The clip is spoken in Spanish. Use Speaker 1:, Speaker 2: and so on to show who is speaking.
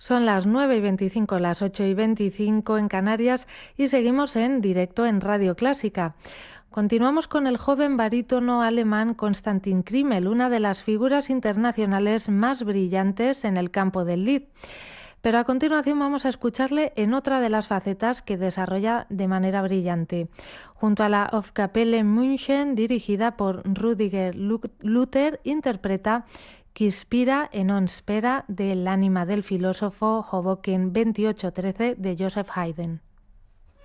Speaker 1: Son las 9:25, las 8:25 en Canarias y seguimos en directo en Radio Clásica. Continuamos con el joven barítono alemán Konstantin Krimmel, una de las figuras internacionales más brillantes en el campo del lied. Pero a continuación vamos a escucharle en otra de las facetas que desarrolla de manera brillante. Junto a la Hofkapelle München, dirigida por Rüdiger Luther, interpreta Qui spira e non spera del ánima del filósofo Hoboken 2813 de Joseph Haydn.